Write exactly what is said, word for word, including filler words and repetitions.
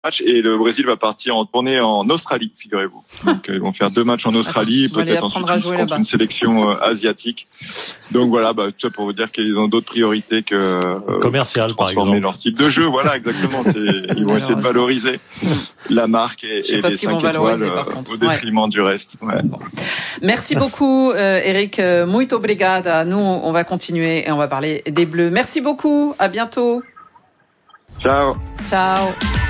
matchs et le Brésil va partir en tournée en Australie, figurez-vous. Donc ils vont faire deux matchs en Australie, Attends, peut-être ensuite contre là-bas. une sélection euh, asiatique. Donc voilà, bah, tout ça pour vous dire qu'ils ont d'autres priorités que euh, commercial, transformer leur style de jeu. Voilà, exactement. C'est, ils vont essayer de valoriser la marque et, et les cinq étoiles euh, au détriment ouais. du reste. Ouais. Bon. Merci beaucoup, euh, Eric. Muito obrigada. Nous, on va continuer et on va parler des Bleus. Merci beaucoup. À bientôt. Ciao. Ciao.